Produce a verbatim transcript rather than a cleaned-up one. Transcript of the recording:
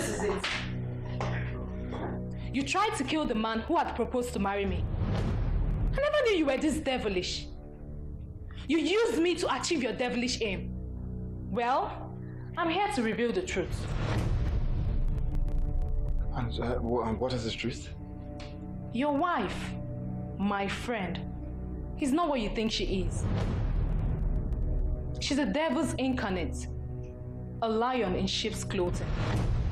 this is it. You tried to kill the man who had proposed to marry me. I never knew you were this devilish. You used me to achieve your devilish aim. Well, I'm here to reveal the truth. And uh, what is this truth? Your wife, my friend, is not what you think she is. She's a devil's incarnate, a lion in sheep's clothing.